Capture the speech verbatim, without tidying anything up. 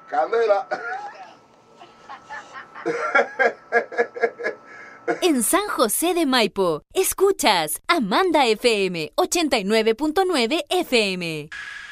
Candela. En San José de Maipo, escuchas Amanda F M ochenta y nueve punto nueve F M.